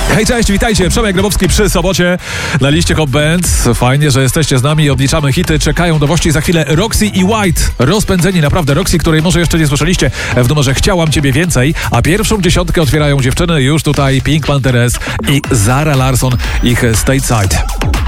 Hej, cześć, witajcie. Przemek Grabowski przy sobocie na liście Hot Bands. Fajnie, że jesteście z nami i odliczamy hity. Czekają nowości za chwilę Roxy i White. Rozpędzeni naprawdę Roxy, której może jeszcze nie słyszeliście w numerze Chciałam Ciebie Więcej, a pierwszą dziesiątkę otwierają dziewczyny już tutaj Pink Panthers i Zara Larsson, ich Stateside.